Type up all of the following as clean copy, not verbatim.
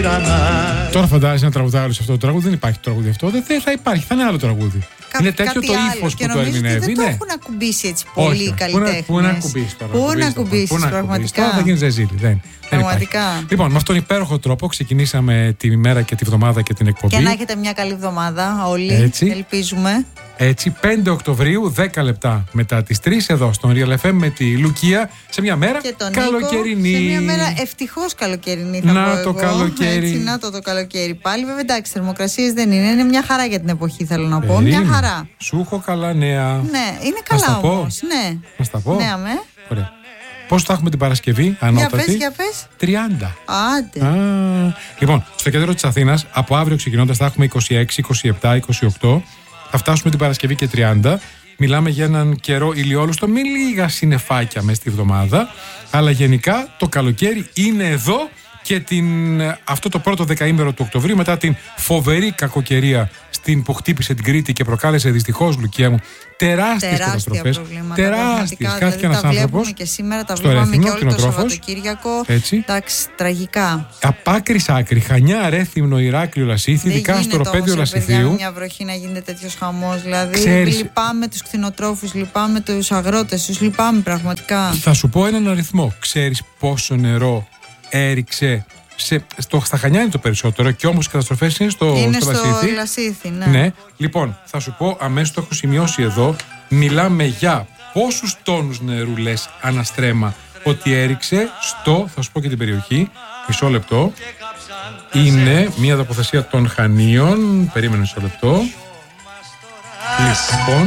Τώρα φαντάζεσαι να τραγουδάει άλλο σε αυτό το τραγούδι. Δεν υπάρχει το τραγούδι αυτό. Δεν θα υπάρχει, θα είναι άλλο τραγούδι. Είναι τέτοιο το ύφος που το ερμηνεύει. Δεν το έχουν ακουμπήσει έτσι πολύ καλλιτέχνες. Πού να ακουμπήσει τώρα. Πού να ακουμπήσει, πραγματικά. Τώρα θα γίνει ζεζίλη. Πραγματικά. Λοιπόν, με αυτόν τον υπέροχο τρόπο ξεκινήσαμε τη μέρα και τη βδομάδα και την εκπομπή. Και να έχετε μια καλή εβδομάδα όλοι. Έτσι. Ελπίζουμε. Έτσι, 5 Οκτωβρίου, 10 λεπτά μετά τις 3 εδώ στον Real FM με τη Λουκία σε μια μέρα καλοκαιρινή. Σε μια μέρα ευτυχώς καλοκαιρινή θα να πω το εγώ. καλοκαίρι. Έτσι, να το καλοκαίρι πάλι. Βέβαια, εντάξει, θερμοκρασίες δεν είναι. Είναι μια χαρά για την εποχή, θέλω να πω. Μια χαρά. Σου έχω καλά νέα. Ναι, είναι καλά όμως. Ναι. Να στα πω. Ναι, αμέ. Ωραία. Πώς θα έχουμε την Παρασκευή, ανώτατη? Για πες. 30. Άντε. Λοιπόν, στο κέντρο της Αθήνας, από αύριο ξεκινώντας, θα έχουμε 26, 27, 28. Θα φτάσουμε την Παρασκευή και 30. Μιλάμε για έναν καιρό ηλιόλουστο, με λίγα συννεφάκια μέσα στη βδομάδα. Αλλά γενικά το καλοκαίρι είναι εδώ και αυτό το πρώτο δεκαήμερο του Οκτωβρίου, μετά την φοβερή κακοκαιρία που χτύπησε την Κρήτη και προκάλεσε δυστυχώς, Λουκία μου, τεράστιες καταστροφές. Τεράστιες. Χάθηκε ένας άνθρωπος. Τα βλέπουμε και σήμερα, τα βλέπαμε και όλο το Σαββατοκύριακο. Εντάξει, τραγικά. Απ' άκρης άκρη, Χανιά, Ρέθυμνο, Ηράκλειο, Λασίθι, ειδικά στο οροπέδιο Λασιθίου. Μια βροχή να γίνεται τέτοιος χαμός. Δηλαδή, λυπάμαι τους κτηνοτρόφους, λυπάμαι τους αγρότες, τους λυπάμαι πραγματικά. Θα σου πω έναν αριθμό. Ξέρεις πόσο νερό έριξε? Στα Χανιά είναι το περισσότερο και όμως οι καταστροφές είναι στο Λασίθι. Ναι. Λοιπόν, θα σου πω, αμέσως το έχω σημειώσει εδώ. Μιλάμε για πόσους τόνους νερού λες αναστρέμα ότι έριξε θα σου πω και την περιοχή. Μισό λεπτό. Είναι μια τοποθεσία των Χανίων. Περίμενε μισό λεπτό. Λοιπόν,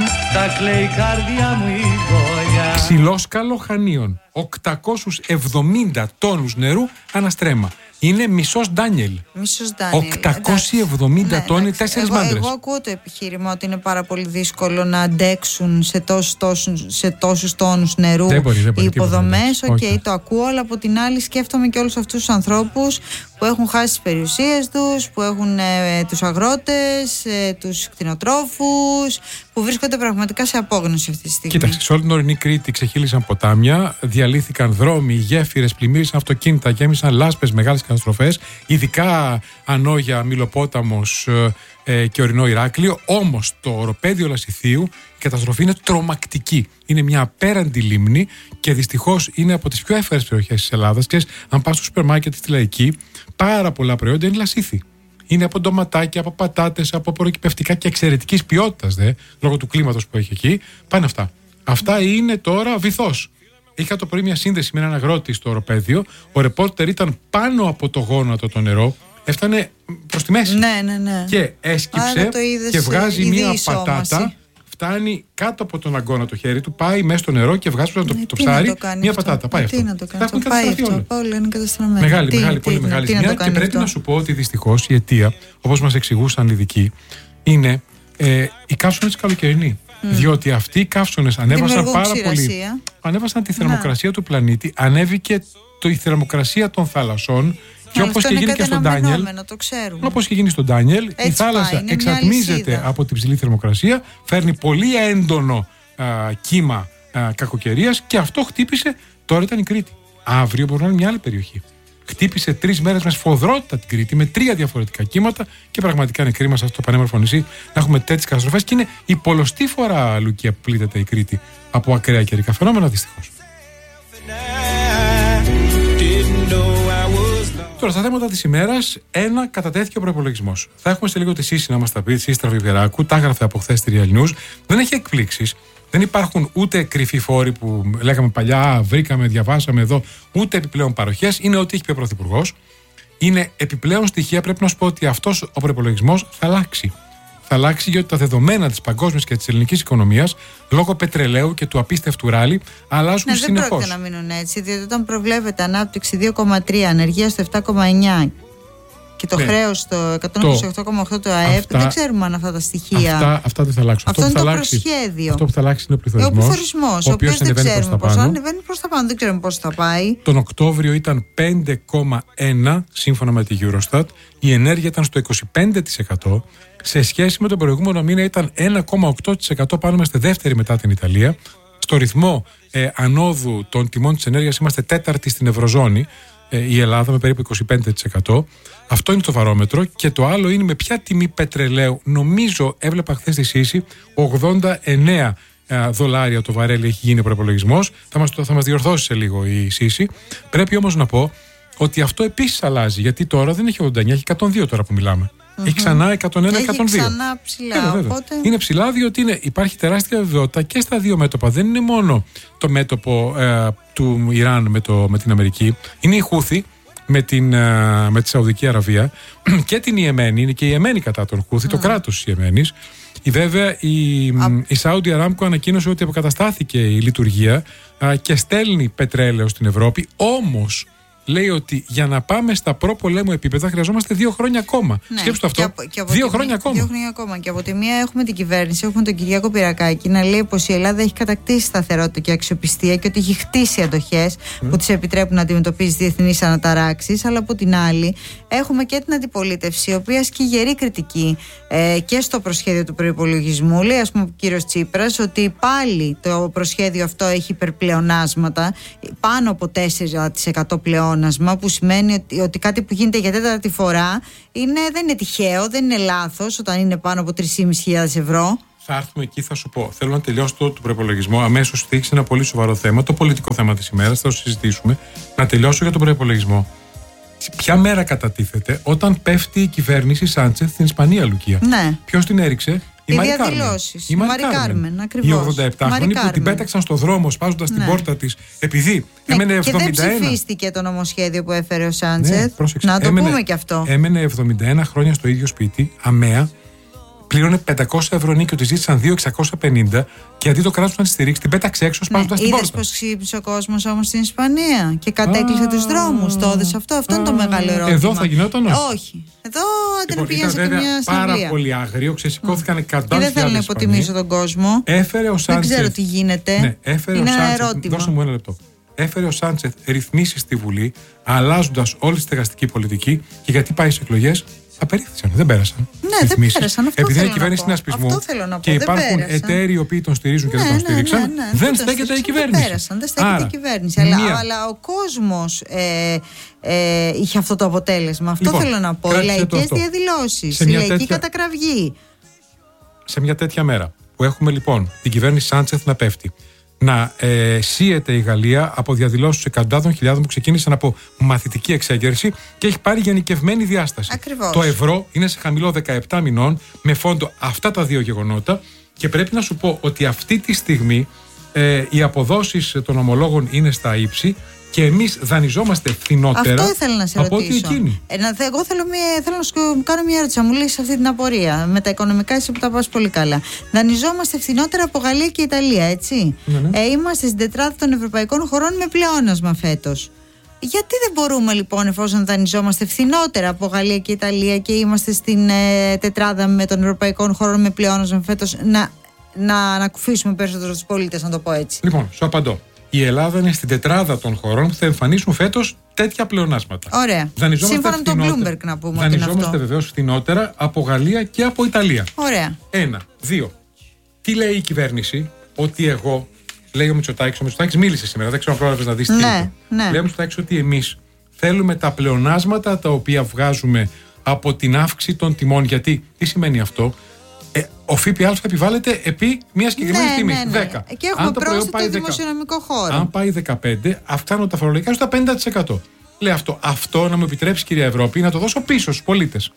Ξυλόσκαλο Χανίων, 870 τόνους νερού αναστρέμα. Είναι μισός Ντάνιελ. 870 τόνοι, 4 μάντρες. Εγώ ακούω το επιχείρημα ότι είναι πάρα πολύ δύσκολο να αντέξουν σε τόσους τόνους νερού οι υποδομές. Το ακούω, αλλά από την άλλη σκέφτομαι και όλους αυτούς τους ανθρώπους που έχουν χάσει τις περιουσίες τους, που έχουν τους αγρότες, τους κτηνοτρόφους, που βρίσκονται πραγματικά σε απόγνωση αυτή τη στιγμή. Κοίταξε, σε όλη την ορεινή Κρήτη ξεχύλισαν ποτάμια, διαλύθηκαν δρόμοι, γέφυρες, πλημμύρισαν αυτοκίνητα, γέμισαν λάσπες, μεγάλες καταστροφές, ειδικά Ανόγια, Μυλοπόταμος και ορεινό Ηράκλειο. Όμως το οροπέδιο Λασιθίου η καταστροφή είναι τρομακτική. Είναι μια απέραντη λίμνη και δυστυχώς είναι από τις πιο εύκολες περιοχές της Ελλάδας. Και αν πας στο σούπερ μάρκετ στη Λαϊκή, πάρα πολλά προϊόντα είναι Λασίθι. Είναι από ντοματάκια, από πατάτες, από προκυπευτικά και εξαιρετικής ποιότητας, λόγω του κλίματος που έχει εκεί. Πάνε αυτά. Αυτά είναι τώρα βυθός. Είχα το πρωί μια σύνδεση με έναν αγρότη στο οροπέδιο. Ο ρεπόρτερ ήταν πάνω από το γόνατο το νερό. Έφτανε προς τη μέση. Ναι. Και έσκυψε και βγάζει μια πατάτα. Φτάνει κάτω από τον αγκώνα το χέρι του, πάει μέσα στο νερό και βγάζει το ψάρι μια πατάτα. Πάει αυτό. Τι να το κάνει αυτό. Πάει αυτό. Όλα είναι καταστραμμένα. Πολύ μεγάλη ζημιά. Και πρέπει να σου πω ότι δυστυχώς η αιτία, όπως μας εξηγούσαν οι ειδικοί, είναι οι καύσονες καλοκαιρινοί. Διότι αυτοί οι καύσονες ανέβασαν πάρα πολύ. Ανέβασαν τη θερμοκρασία του πλανήτη, ανέβηκε η θερμοκρασία των θαλασσών. Και όπως και γίνει και στον Ντάνιελ, η θάλασσα εξατμίζεται από την ψηλή θερμοκρασία, φέρνει πολύ έντονο κύμα κακοκαιρίας και αυτό χτύπησε. Τώρα ήταν η Κρήτη. Αύριο μπορεί να είναι μια άλλη περιοχή. Χτύπησε 3 μέρες με σφοδρότητα την Κρήτη, με 3 διαφορετικά κύματα και πραγματικά είναι κρίμα σε αυτό το πανέμορφο νησί να έχουμε τέτοιες καταστροφές. Και είναι η πολλοστή φορά, Λουκία, που πλήττεται η Κρήτη από ακραία καιρικά φαινόμενα, δυστυχώς. Τώρα, στα θέματα της ημέρας, κατατέθηκε ο προϋπολογισμός. Θα έχουμε σε λίγο τη Σύση να μας τα πει, τη Σύση Τραβιβεράκου, τα έγραφε από χθες στη Real News. Δεν έχει εκπλήξεις. Δεν υπάρχουν ούτε κρυφοί φόροι που λέγαμε παλιά, βρήκαμε, διαβάσαμε εδώ, ούτε επιπλέον παροχές. Είναι ό,τι έχει πει ο Πρωθυπουργός. Είναι επιπλέον στοιχεία, πρέπει να σου πω ότι αυτός ο προϋπολογισμός θα αλλάξει. Θα αλλάξει γιατί τα δεδομένα της παγκόσμιας και της ελληνικής οικονομίας, λόγω πετρελαίου και του απίστευτου ράλι, αλλάζουν συνεχώς. Δεν πρόκειται να μείνουν έτσι, διότι όταν προβλέπεται ανάπτυξη 2,3, ανεργία στο 7,9 και το χρέος στο 128,8 του ΑΕΠ, δεν ξέρουμε αν αυτά τα στοιχεία. Αυτά δεν θα αλλάξουν. Αυτό είναι το προσχέδιο. Αυτό που θα αλλάξει είναι ο πληθωρισμός. Ο οποίος δεν ξέρουμε πώς θα ανεβαίνει προς τα πάνω, δεν ξέρουμε πώς θα πάει. Τον Οκτώβριο ήταν 5,1 σύμφωνα με τη Eurostat. Η ενέργεια ήταν στο 25%. Σε σχέση με τον προηγούμενο μήνα ήταν 1,8% πάνω, είμαστε δεύτερη μετά την Ιταλία. Στο ρυθμό ανόδου των τιμών της ενέργειας είμαστε τέταρτη στην Ευρωζώνη. η Ελλάδα με περίπου 25%. Αυτό είναι το βαρόμετρο. Και το άλλο είναι με ποια τιμή πετρελαίου. Νομίζω, έβλεπα χθες τη Σύση, $89 το βαρέλι έχει γίνει ο προϋπολογισμός. Θα μας διορθώσει σε λίγο η Σύση. Πρέπει όμως να πω ότι αυτό επίσης αλλάζει. Γιατί τώρα δεν έχει 89, έχει 102 τώρα που μιλάμε. Έχει ξανά 101-102. Έχει ξανά ψηλά. Οπότε... Είναι ψηλά διότι υπάρχει τεράστια βεβαιότητα και στα δύο μέτωπα. Δεν είναι μόνο το μέτωπο του Ιράν με την Αμερική. Είναι η Χούθη με τη Σαουδική Αραβία και την Ιεμένη. Είναι και η Ιεμένη κατά τον Χούθη, το κράτος της Ιεμένης. Βέβαια η Saudi Aramco ανακοίνωσε ότι αποκαταστάθηκε η λειτουργία και στέλνει πετρέλαιο στην Ευρώπη. Όμως λέει ότι για να πάμε στα προπολέμου επίπεδα χρειαζόμαστε 2 χρόνια ακόμα. Ναι, σκέψτε αυτό. 2 χρόνια ακόμα. 2 χρόνια ακόμα. Και από τη μία έχουμε την κυβέρνηση, έχουμε τον Κυριάκο Πυρακάκη να λέει πως η Ελλάδα έχει κατακτήσει σταθερότητα και αξιοπιστία και ότι έχει χτίσει αντοχές που της επιτρέπουν να αντιμετωπίζει διεθνείς αναταράξεις. Αλλά από την άλλη έχουμε και την αντιπολίτευση, η οποία ασκεί γερή κριτική και στο προσχέδιο του προϋπολογισμού. Λέει, ας πούμε, ο κύριος Τσίπρας ότι πάλι το προσχέδιο αυτό έχει υπερπλεονάσματα, πάνω από 4% πλεόνασμα, που σημαίνει ότι κάτι που γίνεται για 4η φορά δεν είναι τυχαίο, δεν είναι λάθος όταν είναι πάνω από 3.500 ευρώ. Θα έρθουμε εκεί, θα σου πω. Θέλω να τελειώσω το προϋπολογισμό. Αμέσως θίξει ένα πολύ σοβαρό θέμα, το πολιτικό θέμα της ημέρας. Θα το συζητήσουμε. Να τελειώσω για τον προϋπολογισμό. Ποια μέρα κατατίθεται όταν πέφτει η κυβέρνηση Σάντσεθ στην Ισπανία, Λουκία? Ναι. Ποιος την έριξε? Οι διαδηλώσεις. Η Μαρή Κάρμεν, ακριβώς. Οι 87χρονοι που την πέταξαν στο δρόμο σπάζοντας την πόρτα της, επειδή έμενε 71. Και δεν ψηφίστηκε το νομοσχέδιο που έφερε ο Σάντσεθ. Να το πούμε και αυτό. Έμενε 71 χρόνια στο ίδιο σπίτι, αμαία. Πλήρωνε 500 ευρώ νίκη, ότι ζήτησαν 2.650 και αντί το κράτος να τη στηρίξει, την πέταξε έξω σπάζοντας την πόρτα. Είδες πως ξύπνησε ο κόσμος όμως στην Ισπανία και κατέκλυσε τους δρόμους. Το είδες αυτό? Αυτό είναι το μεγάλο ερώτημα. Εδώ θα γινόταν όχι. Εδώ αντιμετωπίζεται και μια συναυλία. Πάρα πολύ άγριο, ξεσηκώθηκαν εκατοντάδες. Δεν θέλω να υποτιμήσω τον κόσμο. Έφερε ο Σάντσεθ. Δεν ξέρω τι γίνεται. Ναι, είναι ένα ερώτημα. Δώσε μου ένα λεπτό. Έφερε ο Σάντσεθ ρυθμίσεις στη Βουλή, αλλάζοντας όλη τη στεγαστική πολιτική, και γιατί πάει σε εκλογές? Απερίφθησαν, δεν πέρασαν. Ναι, δεν πέρασαν. Αυτό επειδή είναι κυβέρνηση συνασπισμού και υπάρχουν εταίροι οι οποίοι τον στηρίζουν και δεν τον στήριξαν, δεν στέκεται η κυβέρνηση. Δεν στέκεται η κυβέρνηση. Αλλά ο κόσμος είχε αυτό το αποτέλεσμα. Αυτό θέλω να πω. Οι λαϊκές διαδηλώσεις, η λαϊκή κατακραυγή. Σε μια τέτοια μέρα που έχουμε λοιπόν την κυβέρνηση Σάντσεθ να πέφτει, να σύεται η Γαλλία από διαδηλώσεις εκατοντάδων χιλιάδων που ξεκίνησαν από μαθητική εξέγερση και έχει πάρει γενικευμένη διάσταση. Ακριβώς. Το ευρώ είναι σε χαμηλό 17 μηνών με φόντο αυτά τα δύο γεγονότα, και πρέπει να σου πω ότι αυτή τη στιγμή οι αποδόσεις των ομολόγων είναι στα ύψη και εμείς δανειζόμαστε φθηνότερα. Αυτό ήθελα να σε από ρωτήσω. ό,τι εκείνη. Εγώ θέλω να σου κάνω μια ερώτηση, να μου λύσεις αυτή την απορία. Με τα οικονομικά, εσύ που τα πας πολύ καλά. Δανειζόμαστε φθηνότερα από Γαλλία και Ιταλία, έτσι. Ναι. Είμαστε στην τετράδα των ευρωπαϊκών χωρών με πλεόνασμα φέτος. Γιατί δεν μπορούμε λοιπόν, εφόσον δανειζόμαστε φθηνότερα από Γαλλία και Ιταλία και είμαστε στην τετράδα με των ευρωπαϊκών χωρών με πλεόνασμα φέτος, να ανακουφίσουμε περισσότερο τους πολίτες, να το πω έτσι? Λοιπόν, σου απαντώ. Η Ελλάδα είναι στην τετράδα των χωρών που θα εμφανίσουν φέτος τέτοια πλεονάσματα. Ωραία. Σύμφωνα με τον Bloomberg, να πούμε. Δανειζόμαστε βεβαίως φθηνότερα από Γαλλία και από Ιταλία. Ωραία. 1. 2. Τι λέει η κυβέρνηση? Ότι εγώ, λέει ο Μητσοτάκης μίλησε σήμερα, δεν ξέρω αν πρόλαβες να δεις τι είπε. Ναι. Λέει ο Μητσοτάκης ότι εμείς θέλουμε τα πλεονάσματα τα οποία βγάζουμε από την αύξηση των τιμών. Γιατί, τι σημαίνει αυτό? Ο ΦΠΑ θα επιβάλλεται επί μια συγκεκριμένη τιμή. 10. Και έχουμε πρόσθετο δημοσιονομικό χώρο. Αν πάει 15, αυξάνονται τα φορολογικά στα 50%. Λέει αυτό να μου επιτρέψει, κυρία Ευρώπη, να το δώσω πίσω στους πολίτες.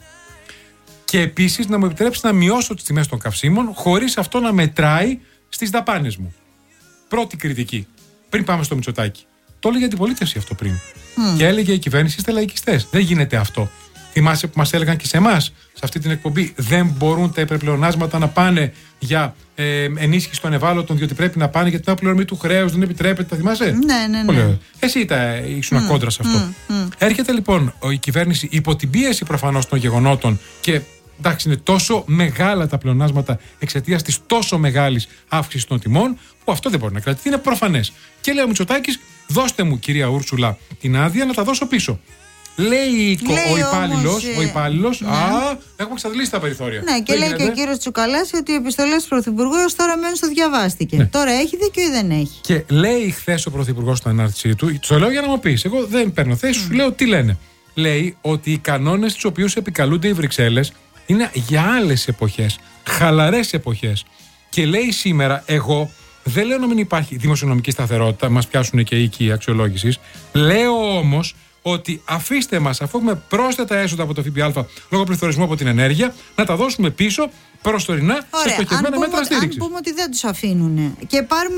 Και επίσης να μου επιτρέψει να μειώσω τις τιμές των καυσίμων, χωρίς αυτό να μετράει στις δαπάνες μου. Πρώτη κριτική. Πριν πάμε στο Μητσοτάκη. Το έλεγε η αντιπολίτευση αυτό πριν. Και έλεγε η κυβέρνηση: είστε λαϊκιστές. Δεν γίνεται αυτό. Θυμάσαι που μας έλεγαν και σε εμάς, σε αυτή την εκπομπή, δεν μπορούν τα υπερπλεονάσματα να πάνε για ενίσχυση των ευάλωτων, διότι πρέπει να πάνε για την αποπληρωμή του χρέους, δεν επιτρέπεται. Τα θυμάσαι? Ναι. Εσύ ήσουν κόντρα σε αυτό. Έρχεται λοιπόν η κυβέρνηση υπό την πίεση προφανώς των γεγονότων και εντάξει, είναι τόσο μεγάλα τα πλεονάσματα εξαιτίας της τόσο μεγάλης αύξησης των τιμών, που αυτό δεν μπορεί να κρατηθεί, είναι προφανές. Και λέει ο Μητσοτάκης: δώστε μου, κυρία Ούρσουλα, την άδεια να τα δώσω πίσω. Λέει ο υπάλληλος, έχουμε εξαντλήσει τα περιθώρια. Ναι, και λέει και ο κύριος Τσουκαλάς ότι οι επιστολές του Πρωθυπουργού έως τώρα μένουν στο διαβάστηκε. Ναι. Τώρα έχει δίκιο ή δεν έχει? Και λέει χθες ο Πρωθυπουργός στην ανάρτησή του, το λέω για να μου πεις, εγώ δεν παίρνω θέση, σου λέω τι λένε. Λέει ότι οι κανόνες τους οποίους επικαλούνται οι Βρυξέλλες είναι για άλλες εποχές, χαλαρές εποχές. Και λέει σήμερα, εγώ δεν λέω να μην υπάρχει δημοσιονομική σταθερότητα, μας πιάσουν και οίκοι αξιολόγησης. Λέω όμως ότι αφήστε μας, αφού έχουμε πρόσθετα έσοδα από το ΦΠΑ λόγω πληθωρισμού από την ενέργεια, να τα δώσουμε πίσω προσωρινά σε στοχευμένα μέτρα στήριξης. Αν πούμε ότι δεν τους αφήνουν και πάρουμε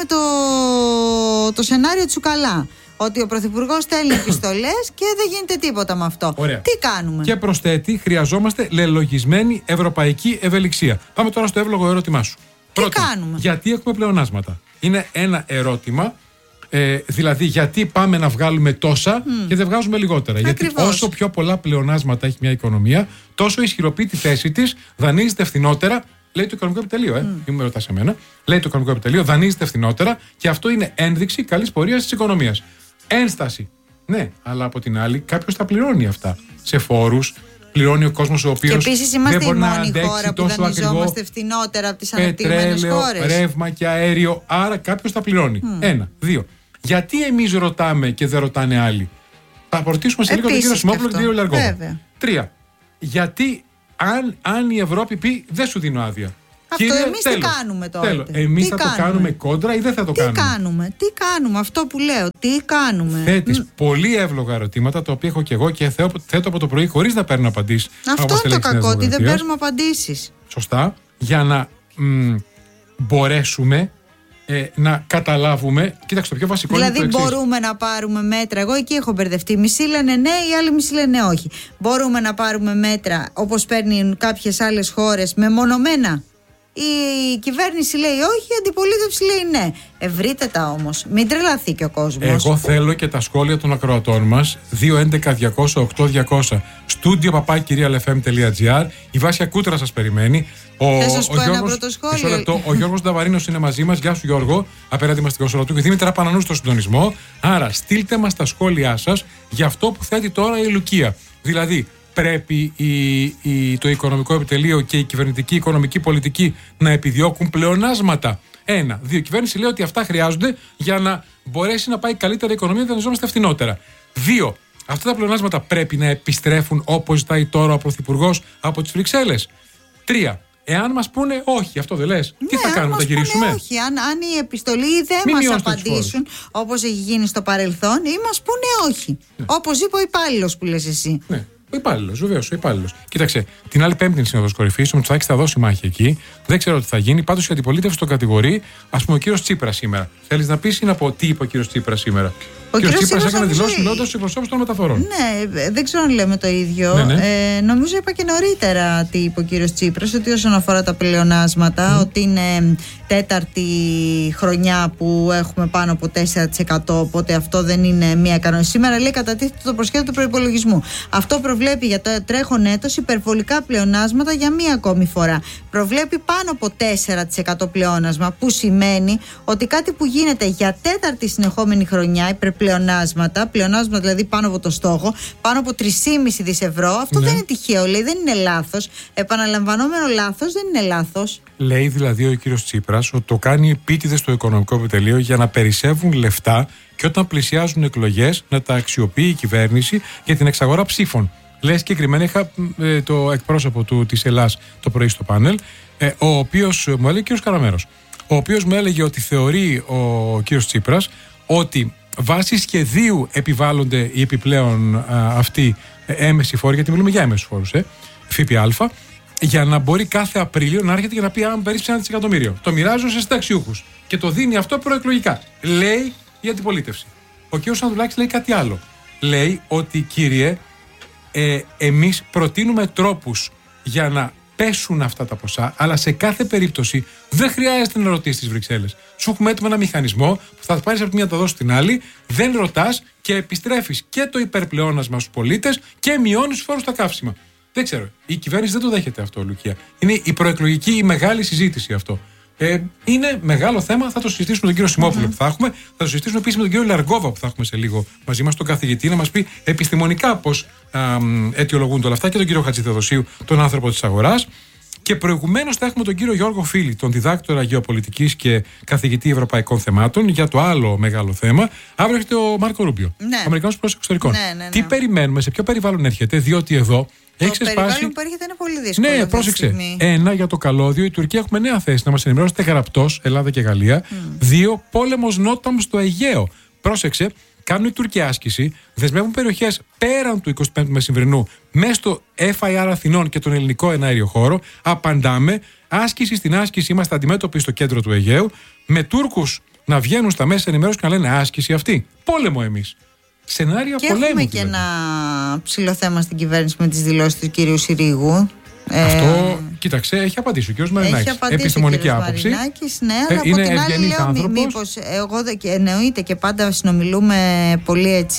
το σενάριο Τσουκαλά, ότι ο Πρωθυπουργός στέλνει επιστολές και δεν γίνεται τίποτα με αυτό. Ωραία. Τι κάνουμε? Και προσθέτει, χρειαζόμαστε λελογισμένη ευρωπαϊκή ευελιξία. Πάμε τώρα στο εύλογο ερώτημά σου. Τι κάνουμε? Γιατί έχουμε πλεονάσματα? Είναι ένα ερώτημα. Δηλαδή, γιατί πάμε να βγάλουμε τόσα και δεν βγάζουμε λιγότερα? Ακριβώς. Γιατί όσο πιο πολλά πλεονάσματα έχει μια οικονομία, τόσο ισχυροποιεί τη θέση της, δανείζεται φθηνότερα. Λέει το Οικονομικό Επιτελείο, μην με ρωτάς εμένα. Λέει το Οικονομικό Επιτελείο, δανείζεται φθηνότερα και αυτό είναι ένδειξη καλής πορείας της οικονομίας. Ένσταση. Ναι, αλλά από την άλλη, κάποιος τα πληρώνει αυτά. Σε φόρους, πληρώνει ο κόσμος ο οποίος. Και επίσης είμαστε η μόνη χώρα που δανειζόμαστε φθηνότερα από τις αναπτυγμένες χώρες. Ρεύμα και αέριο, άρα κάποιος τα πληρώνει. 1. 2. Γιατί εμείς ρωτάμε και δεν ρωτάνε άλλοι? Θα ρωτήσουμε σε λίγο τον κύριο Σιμόπουλο και τον κύριο Λεργό. 3. Γιατί αν η Ευρώπη πει δεν σου δίνω άδεια. Αυτό εμείς τι κάνουμε τώρα? Εμείς θα το κάνουμε κόντρα ή δεν θα το κάνουμε? Τι κάνουμε, αυτό που λέω, τι κάνουμε? Θέτεις πολύ εύλογα ερωτήματα, τα οποία έχω και εγώ και θέτω από το πρωί χωρίς να παίρνω απαντήσεις. Αυτό είναι το κακό, ότι δεν παίρνουμε απαντήσεις. Σωστά, για να μπορέσουμε να καταλάβουμε. Κοίταξε, το πιο βασικό δηλαδή, είναι το εξής. Μπορούμε να πάρουμε μέτρα. Εγώ εκεί έχω μπερδευτεί. Μισοί λένε ναι, οι άλλοι μισοί λένε όχι. Μπορούμε να πάρουμε μέτρα όπως παίρνουν κάποιες άλλες χώρες μεμονωμένα? Η κυβέρνηση λέει όχι, η αντιπολίτευση λέει ναι. Βρείτε τα όμως. Μην τρελαθεί και ο κόσμος. Εγώ θέλω και τα σχόλια των ακροατών μας. 211-200-8200. Στούντιο papakirialfm.gr. Η Βάσια Κούτρα σας περιμένει. Ο Γιώργος Νταβαρίνος είναι μαζί μας. Γεια σου, Γιώργο. Απέναντι μας στην Κονσολατού και Δήμητρα Πανανού στο συντονισμό. Άρα, στείλτε μας τα σχόλιά σας για αυτό που θέτει τώρα η Λουκία. Δηλαδή, πρέπει το Οικονομικό Επιτελείο και η κυβερνητική οικονομική πολιτική να επιδιώκουν πλεονάσματα? 1. 2. Η κυβέρνηση λέει ότι αυτά χρειάζονται για να μπορέσει να πάει καλύτερα η οικονομία, να δανειζόμαστε φθηνότερα. 2. Αυτά τα πλεονάσματα πρέπει να επιστρέφουν όπως ζητάει τώρα ο Πρωθυπουργός από τις Βρυξέλλες. 3. Εάν μας πούνε όχι, αυτό δεν λες, τι θα κάνουμε, θα γυρίσουμε? Όχι, αν η επιστολή δεν μας απαντήσουν όπως έχει γίνει στο παρελθόν, ή μας πούνε όχι. Ναι. Όπως είπε ο υπάλληλος που λες εσύ. Ναι. Ο υπάλληλος, βεβαίως, ο υπάλληλος. Κοίταξε, την άλλη Πέμπτη είναι Σύνοδος Κορυφής. Ο Μητσοτάκης θα δώσει μάχη εκεί. Δεν ξέρω τι θα γίνει. Πάντως η αντιπολίτευση τον κατηγορεί, ας πούμε, ο κύριος Τσίπρας σήμερα. Θέλεις να πεις ή να πω τι είπε ο κύριος Τσίπρας σήμερα? Ο κύριος Τσίπρας έκανε δηλώσεις μιλώντας στους εκπροσώπους των μεταφορών. Ναι, δεν ξέρω αν λέμε το ίδιο. Ναι. Νομίζω είπα και νωρίτερα τι είπε ο κύριος Τσίπρας, ότι όσον αφορά τα πλεονάσματα, ότι είναι τέταρτη χρονιά που έχουμε πάνω από 4%. Οπότε αυτό δεν είναι μία κανόνιση. Σήμερα λέει κατατίθεται το προσχέδιο του προϋπολογισμού. Αυτό προβλέπει για το τρέχον έτος υπερβολικά πλεονάσματα για μία ακόμη φορά. Προβλέπει πάνω από 4% πλεόνασμα, που σημαίνει ότι κάτι που γίνεται για τέταρτη συνεχόμενη χρονιά, υπερπλεονάσματα, πλεονάσματα δηλαδή πάνω από το στόχο, πάνω από 3,5 δις ευρώ, αυτό δεν είναι τυχαίο, λέει, δεν είναι λάθος. Επαναλαμβανόμενο λάθος δεν είναι λάθος. Λέει δηλαδή ο κύριος Τσίπρας ότι το κάνει επίτηδες στο Οικονομικό Επιτελείο για να περισσεύουν λεφτά και όταν πλησιάζουν εκλογές να τα αξιοποιεί η κυβέρνηση για την εξαγορά ψήφων. Λέει συγκεκριμένα, είχα το εκπρόσωπο της Ελλάς το πρωί στο πάνελ, ο οποίος μου έλεγε, ο κύριος Καραμέρος, ο οποίος μου έλεγε ότι θεωρεί ο κύριος Τσίπρας ότι βάσει σχεδίου επιβάλλονται οι επιπλέον αυτοί έμεση φόροι, γιατί μιλούμε για έμεσους φόρους, ΦΠΑ, για να μπορεί κάθε Απρίλιο να έρχεται και να πει: αν περίπου 1 δισεκατομμύριο, το μοιράζω σε συνταξιούχους. Και το δίνει αυτό προεκλογικά. Λέει η αντιπολίτευση. Ο κ. Σανδουλάκης λέει κάτι άλλο. Λέει ότι, κύριε, εμείς προτείνουμε τρόπους για να πέσουν αυτά τα ποσά, αλλά σε κάθε περίπτωση δεν χρειάζεται να ρωτήσεις τις Βρυξέλλες. Σου έχουμε έτοιμο ένα μηχανισμό που θα πάρεις από τη μία να τα δώσεις στην άλλη, δεν ρωτάς και επιστρέφεις και το υπερπλεόνασμα στους πολίτες και μειώνεις τους φόρους στα καύσιμα. Δεν ξέρω. Η κυβέρνηση δεν το δέχεται αυτό, Λουκία. Είναι η προεκλογική, η μεγάλη συζήτηση αυτό. Είναι μεγάλο θέμα. Θα το συζητήσουμε με τον κύριο Σιμόπουλο που θα έχουμε. Θα το συζητήσουμε επίσης με τον κύριο Λαργόβα που θα έχουμε σε λίγο μαζί μας, τον καθηγητή, να μας πει επιστημονικά πώς αιτιολογούνται όλα αυτά, και τον κύριο Χατζηθεοδοσίου, τον άνθρωπο της αγοράς. Και προηγουμένως θα έχουμε τον κύριο Γιώργο Φίλη, τον διδάκτορα γεωπολιτικής και καθηγητή ευρωπαϊκών θεμάτων, για το άλλο μεγάλο θέμα. Αύριο έχετε ο Μάρκο Ρούμπιο, Αμερικανός Υπουργός Εξωτερικών. Τι περιμένουμε, σε ποιο περιβάλλον έρχεται, διότι εδώ έχει ξεσπάσει. Το περιβάλλον που έρχεται είναι πολύ δύσκολο. Ναι, πρόσεξε. 1, για το καλώδιο, η Τουρκία έχουμε νέα θέση, να μας ενημερώσετε γραπτός, Ελλάδα και Γαλλία. 2, πόλεμος Νόταμ στο Αιγαίο. Πρόσεξε. Κάνουν η Τουρκία άσκηση, δεσμεύουν περιοχές πέραν του 25ου μεσημβρινού μέσα στο FIR Αθηνών και τον ελληνικό εναέριο χώρο. Απαντάμε, άσκηση στην άσκηση, είμαστε αντιμέτωποι στο κέντρο του Αιγαίου, με Τούρκους να βγαίνουν στα μέσα ενημέρωσης και να λένε άσκηση αυτή. Πόλεμο εμείς. Σενάρια πολέμου. Και έχουμε και ένα ψηλό θέμα στην κυβέρνηση με τις δηλώσεις του κυρίου Συρίγου. Αυτό, κοίταξε, έχει απαντήσει ο κ. Μαρινάκης. Επιστημονική άποψη. Ναι, αλλά από την άλλη λέω, μήπως εγώ εννοείται και πάντα συνομιλούμε πολύ έτσι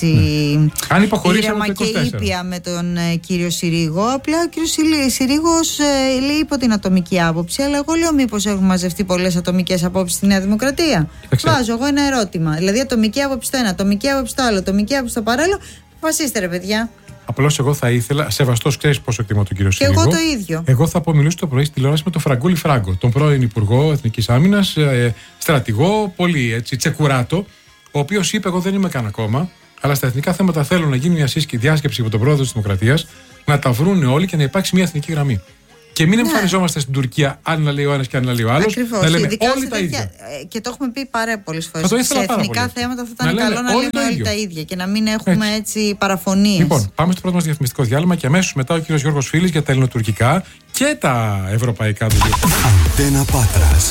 ήρεμα και ήπια με τον κύριο Συρίγο. Απλά ο κύριος Συρίγος λέει υπό την ατομική άποψη, αλλά εγώ λέω μήπως έχουν μαζευτεί πολλές ατομικές απόψεις στη Νέα Δημοκρατία. Βάζω εγώ ένα ερώτημα. Δηλαδή ατομική άποψη το ένα, ατομική άποψη το άλλο, ατομική άποψη το παράλληλο. Βασίστε ρε παιδιά. Απλώς εγώ θα ήθελα, σεβαστός, ξέρεις πόσο εκτιμώ τον κύριο Συρίγο. Και εγώ το ίδιο. Εγώ θα απομιλήσω το πρωί στη τηλεόραση με τον Φραγκούλη Φράγκο, τον πρώην Υπουργό Εθνικής Άμυνας, στρατηγό, πολύ έτσι, τσεκουράτο, ο οποίος είπε: εγώ δεν είμαι καν ακόμα, αλλά στα εθνικά θέματα θέλω να γίνει μια διάσκεψη από τον πρόεδρο της Δημοκρατίας, να τα βρούνε όλοι και να υπάρξει μια εθνική γραμμή. Και μην εμφανιζόμαστε στην Τουρκία, αν να λέει ο ένας και αν να λέει ο άλλος. Να λέμε όλοι τα ίδια. Και το έχουμε πει πάρα πολλές φορές. Σε εθνικά θέματα θα ήταν καλό να λέμε όλοι τα ίδια και να μην έχουμε έτσι παραφωνίες. Λοιπόν, πάμε στο πρώτο μας διαφημιστικό διάλειμμα και αμέσως μετά ο κύριος Γιώργος Φίλης για τα ελληνοτουρκικά και τα ευρωπαϊκά του. Αντένα Πάτρας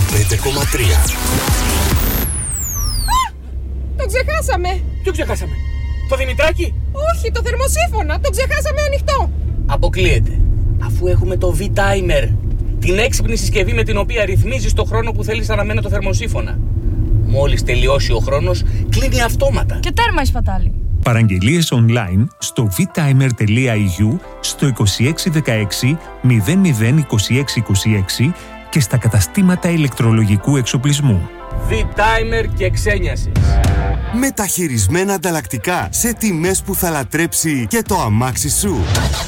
105,3. Το ξεχάσαμε. Ποιο ξεχάσαμε? Το Δημητράκη? Όχι, το θερμοσύφωνα. Το ξεχάσαμε ανοιχτό. Αποκλείεται. Αφού έχουμε το V-Timer, την έξυπνη συσκευή με την οποία ρυθμίζεις το χρόνο που θέλεις αναμένο το θερμοσύφωνα. Μόλις τελειώσει ο χρόνος, κλείνει αυτόματα. Και τέρμα η σπατάλη. Παραγγελίες online στο vtimer.eu, στο 2616 002626 και στα καταστήματα ηλεκτρολογικού εξοπλισμού. V-Timer και ξένιασες. Μεταχειρισμένα ανταλλακτικά σε τιμές που θα λατρέψει και το αμάξι σου.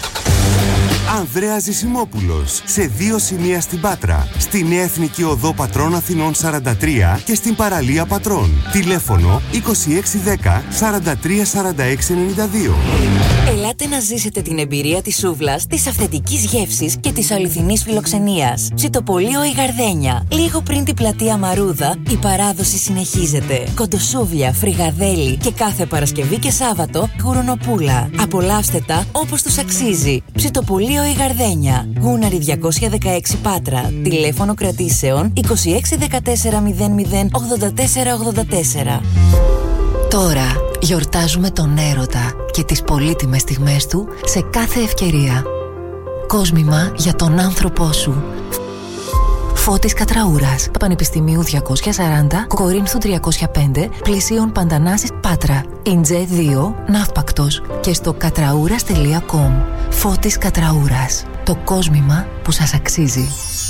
Ανδρέας Ζησιμόπουλος, σε 2 σημεία στην Πάτρα, στη Νέα Εθνική Οδό Πατρών Αθηνών 43 και στην παραλία Πατρών. Τηλέφωνο 2610 43 46 92. Ελάτε να ζήσετε την εμπειρία της σούβλας, της αυθεντικής γεύσης και της αληθινής φιλοξενίας. Ψητοπολείο η Γαρδένια. Λίγο πριν την πλατεία Μαρούδα, η παράδοση συνεχίζεται. Κοντοσούβλια, φρυγαδέλι και κάθε Παρασκευή και Σάββατο γουρνοπούλα. Απολαύστε τα όπως τους αξίζει. Ψητοπολείο η Γαρδένια. Γούναρη 216 Πάτρα. Τηλέφωνο κρατήσεων 2614 00 84 84. Τώρα γιορτάζουμε τον έρωτα και τις πολύτιμες στιγμές του σε κάθε ευκαιρία. Κόσμημα για τον άνθρωπό σου. Φώτης Κατραούρας, Πανεπιστημίου 240, Κορίνθου 305, Πλησίων Παντανάσης Πάτρα, Ιντζέ 2, Ναύπακτος και στο κατραούρας.com. Φώτης Κατραούρας, το κόσμημα που σας αξίζει.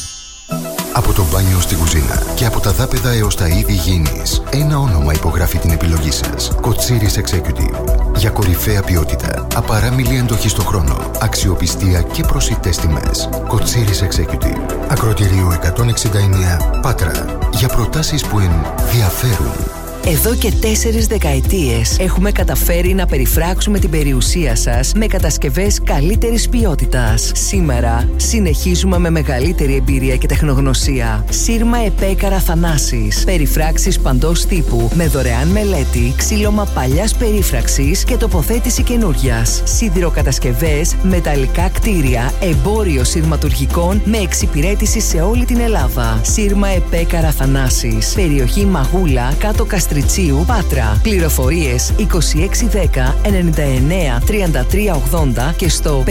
Από το μπάνιο στην κουζίνα και από τα δάπεδα έως τα είδη γήινης, ένα όνομα υπογράφει την επιλογή σας. Κοτσίρις Executive. Για κορυφαία ποιότητα, απαράμιλη εντοχή στο χρόνο, αξιοπιστία και προσιτές τιμές. Κοτσίρις Executive. Ακροτηρίου 169 Πάτρα. Για προτάσεις που ενδιαφέρουν. Εδώ και 4 δεκαετίες έχουμε καταφέρει να περιφράξουμε την περιουσία σας με κατασκευές καλύτερης ποιότητας. Σήμερα συνεχίζουμε με μεγαλύτερη εμπειρία και τεχνογνωσία. Σύρμα Επέκαρα Θανάσης. Περιφράξεις παντός τύπου με δωρεάν μελέτη, ξύλωμα παλιάς περίφραξης και τοποθέτηση καινούριας. Σιδηροκατασκευές, μεταλλικά κτίρια, εμπόριο σειρματουργικών με εξυπηρέτηση σε όλη την Ελλάδα. Σύρμα Επέκαρα Θανάσης. Περιοχή Μαγούλα, κάτω Καστριτσίου, Πάτρα. Πληροφορίες 2610 99 33 80 και στο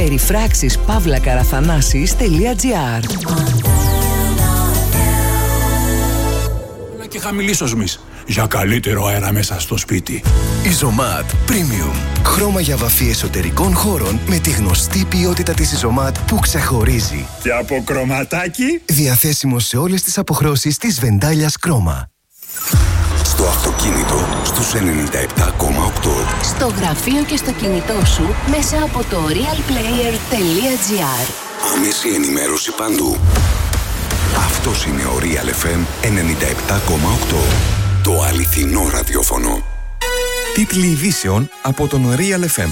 περιφράξεις-pavlakarathanasis.gr. Και χαμηλής οσμής. για καλύτερο αέρα μέσα στο σπίτι. Ιζωμάτ Premium. Χρώμα για βαφή εσωτερικών χώρων με τη γνωστή ποιότητα της Ιζωμάτ που ξεχωρίζει. Και από κρωματάκι. Διαθέσιμο σε όλες τις αποχρώσεις της Βεντάλιας Κρόμα. Στο αυτοκίνητο στους 97,8. Στο γραφείο και στο κινητό σου μέσα από το realplayer.gr. Άμεση ενημέρωση παντού. Αυτός είναι ο Real FM 97,8. Το αληθινό ραδιόφωνο. Τίτλοι ειδήσεων από τον Real FM.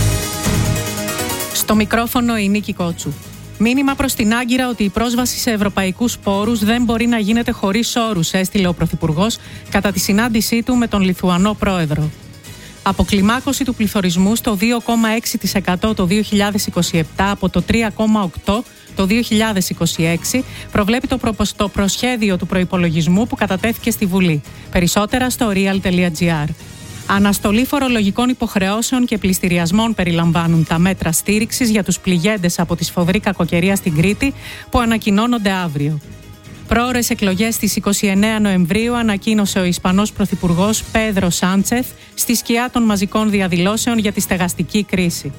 Στο μικρόφωνο η Νίκη Κότσου. Μήνυμα προς την Άγκυρα ότι η πρόσβαση σε ευρωπαϊκούς πόρους δεν μπορεί να γίνεται χωρίς όρους, έστειλε ο Πρωθυπουργός κατά τη συνάντησή του με τον Λιθουανό Πρόεδρο. Αποκλιμάκωση του πληθωρισμού στο 2,6% το 2027 από το 3,8% το 2026 προβλέπει το προσχέδιο του προϋπολογισμού που κατατέθηκε στη Βουλή. Περισσότερα στο real.gr. Αναστολή φορολογικών υποχρεώσεων και πληστηριασμών περιλαμβάνουν τα μέτρα στήριξης για τους πληγέντες από τη σφοδρή κακοκαιρία στην Κρήτη που ανακοινώνονται αύριο. Πρόωρες εκλογές στις 29 Νοεμβρίου ανακοίνωσε ο Ισπανός Πρωθυπουργός Πέδρο Σάντσεθ στη σκιά των μαζικών διαδηλώσεων για τη στεγαστική κρίση.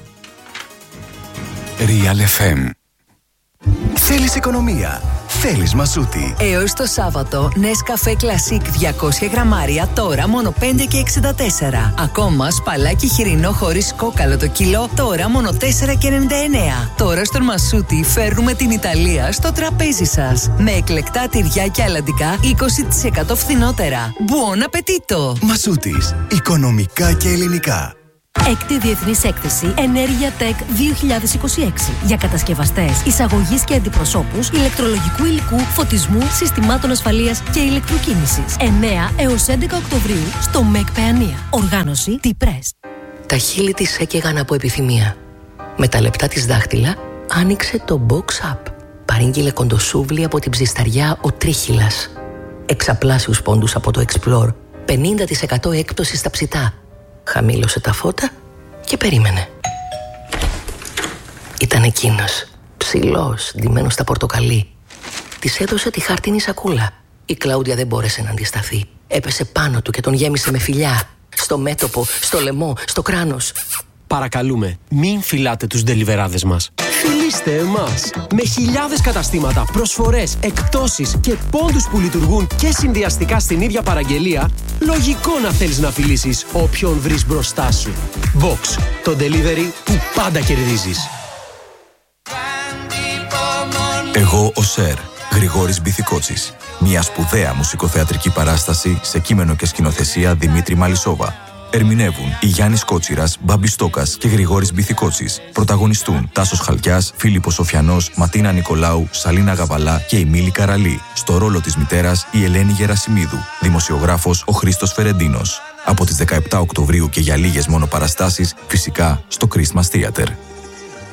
Real FM. Θέλεις οικονομία. Θέλεις Μασούτη. Έως το Σάββατο, Nescafé Classic 200 γραμμάρια τώρα μόνο 5,64. Ακόμα σπαλάκι χοιρινό χωρίς κόκαλο το κιλό τώρα μόνο 4,99. Τώρα στον Μασούτη φέρνουμε την Ιταλία στο τραπέζι σας. Με εκλεκτά τυριά και αλαντικά 20% φθηνότερα. Buon appetito! Μασούτης. Οικονομικά και ελληνικά. Έκτη Διεθνής Έκθεση Ενέργεια Tech 2026 για κατασκευαστές, εισαγωγής και αντιπροσώπους ηλεκτρολογικού υλικού, φωτισμού, συστημάτων ασφαλείας και ηλεκτροκίνησης. 9 έως 11 Οκτωβρίου στο ΜΕΚ Παιανία. Οργάνωση T-Press. Τα χείλη της έκαιγαν από επιθυμία. Με τα λεπτά της δάχτυλα άνοιξε το Box Up. Παρήγγειλε κοντοσούβλι από την ψισταριά ο Τρίχυλας. Εξαπλάσιους πόντους από το Explore. 50% έκπτωση στα ψητά. Χαμήλωσε τα φώτα και περίμενε. Ήταν εκείνος, ψηλός, ντυμένος στα πορτοκαλί. Της έδωσε τη χάρτινη σακούλα. Η Κλάουδια δεν μπόρεσε να αντισταθεί. Έπεσε πάνω του και τον γέμισε με φιλιά. Στο μέτωπο, στο λαιμό, στο κράνος. Παρακαλούμε, μην φυλάτε τους ντελιβεράδες μας. Φιλήστε εμάς! Με χιλιάδες καταστήματα, προσφορές, εκπτώσεις και πόντους που λειτουργούν και συνδυαστικά στην ίδια παραγγελία, λογικό να θέλεις να φιλήσεις όποιον βρεις μπροστά σου. Box, το delivery που πάντα κερδίζεις. Εγώ ο Σερ, Γρηγόρης Μπιθικότσης. Μια σπουδαία μουσικοθεατρική παράσταση σε κείμενο και σκηνοθεσία Δημήτρη Μαλισσόβα. Ερμηνεύουν η Γιάννης Κότσιρας, Μπάμπης Στόκας και Γρηγόρης Μπιθικότσης. Πρωταγωνιστούν Τάσος Χαλκιάς, Φίλιππος Σοφιανός, Ματίνα Νικολάου, Σαλίνα Γαβαλά και η Μίλη Καραλή. Στο ρόλο της μητέρας η Ελένη Γερασιμίδου. Δημοσιογράφος ο Χρήστος Φερεντίνος. Από τις 17 Οκτωβρίου και για λίγες μόνο παραστάσεις, φυσικά στο Christmas Theater.